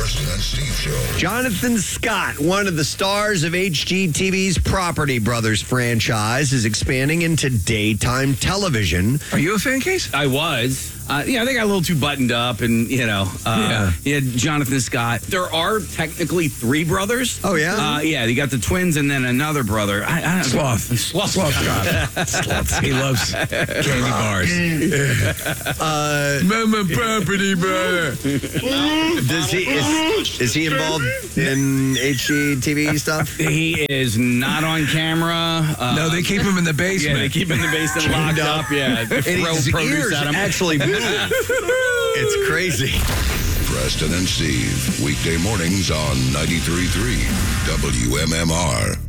Preston and Steve Show. Jonathan Scott, one of the stars of HGTV's Property Brothers franchise, is expanding into daytime television. Are you a fan, Case? I was. I think I got a little too buttoned up and, Jonathan Scott. There are technically 3 brothers. Oh, yeah? You got the twins and then another brother. Sloth. Sloth Scott. Sloth. He loves candy bars. Mama Property Brother. Is he involved in HGTV stuff? He is not on camera. No, they keep him in the basement. Yeah, they keep him in the basement locked up. Yeah, And his ears actually move. It's crazy. Preston and Steve, weekday mornings on 93.3 WMMR.